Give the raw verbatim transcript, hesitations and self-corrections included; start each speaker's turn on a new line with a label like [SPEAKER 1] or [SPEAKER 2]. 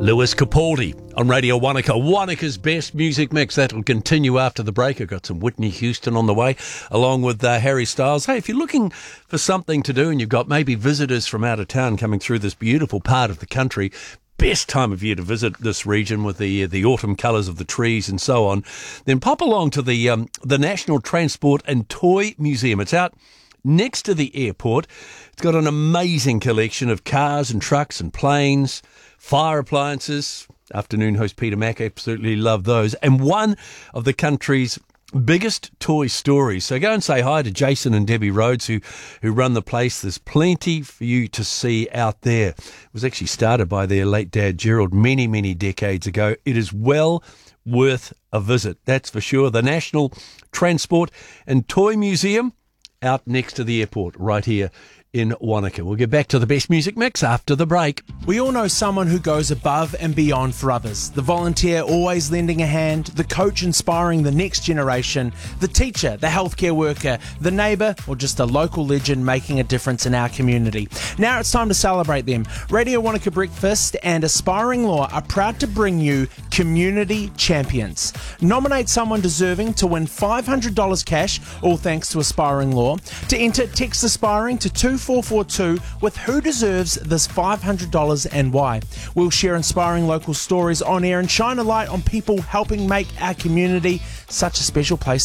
[SPEAKER 1] Lewis Capaldi on Radio Wanaka. Wanaka's best music mix. That'll continue after the break. I've got some Whitney Houston on the way, along with uh, Harry Styles. Hey, if you're looking for something to do and you've got maybe visitors from out of town coming through this beautiful part of the country, best time of year to visit this region with the the autumn colours of the trees and so on, then pop along to the um, the National Transport and Toy Museum. It's out next to the airport. It's got an amazing collection of cars and trucks and planes, fire appliances. Afternoon host Peter Mack absolutely loved those. And one of the country's biggest toy stories. So go and say hi to Jason and Debbie Rhodes who, who run the place. There's plenty for you to see out there. It was actually started by their late dad Gerald many, many decades ago. It is well worth a visit, that's for sure. The National Transport and Toy Museum, out next to the airport, right here in Wanaka. We'll get back to the best music mix after the break.
[SPEAKER 2] We all know someone who goes above and beyond for others. The volunteer always lending a hand, the coach inspiring the next generation, the teacher, the healthcare worker, the neighbour, or just a local legend making a difference in our community. Now it's time to celebrate them. Radio Wanaka Breakfast and Aspiring Law are proud to bring you Community Champions. Nominate someone deserving to win five hundred dollars cash, all thanks to Aspiring Law. To enter, text Aspiring to two four four two with who deserves this five hundred dollars and why. We'll share inspiring local stories on air and shine a light on people helping make our community such a special place